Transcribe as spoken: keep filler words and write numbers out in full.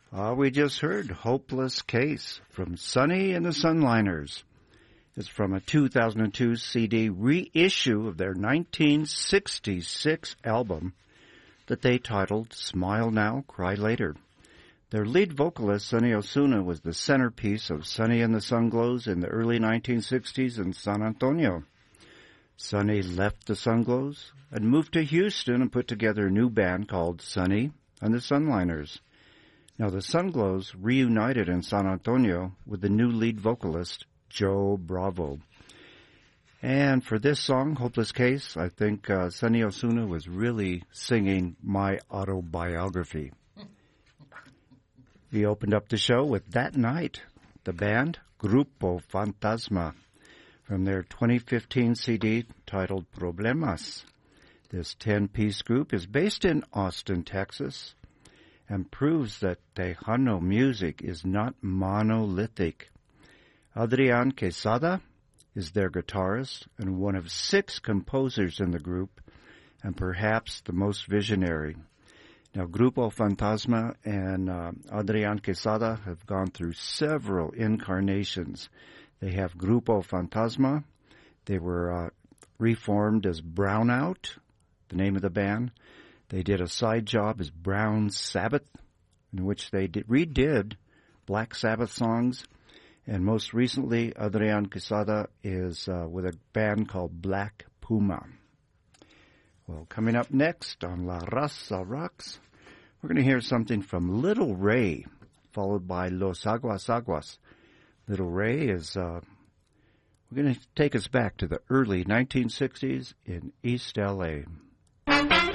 Uh, we just heard Hopeless Case from Sonny and the Sunliners. It's from a two thousand two C D reissue of their nineteen sixty-six album that they titled Smile Now, Cry Later. Their lead vocalist, Sonny Osuna, was the centerpiece of Sonny and the Sunglows in the early nineteen sixties in San Antonio. Sonny left the Sunglows and moved to Houston and put together a new band called Sonny and the Sunliners. Now, the Sunglows reunited in San Antonio with the new lead vocalist, Joe Bravo. And for this song, Hopeless Case, I think uh, Sonny Osuna was really singing my autobiography. We opened up the show with That Night, the band Grupo Fantasma, from their twenty fifteen C D titled Problemas. This ten-piece group is based in Austin, Texas, and proves that Tejano music is not monolithic. Adrian Quesada is their guitarist and one of six composers in the group, and perhaps the most visionary. Now, Grupo Fantasma and uh, Adrian Quesada have gone through several incarnations. They have Grupo Fantasma. They were uh, reformed as Brownout, the name of the band. They did a side job as Brown Sabbath, in which they did, redid Black Sabbath songs. And most recently, Adrian Quesada is uh, with a band called Black Puma. Well, coming up next on La Raza Rocks, we're going to hear something from Little Ray, followed by Los Aguas Aguas. Little Ray is, uh, we're going to take us back to the early nineteen sixties in East L A